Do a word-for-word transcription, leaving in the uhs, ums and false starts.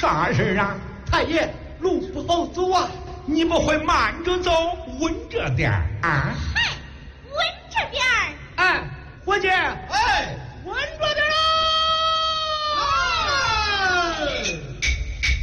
啥事啊？ 太爷，路不好走啊！ 你不会慢着走，稳着点啊？ 嗨，稳着点儿。 哎，伙计，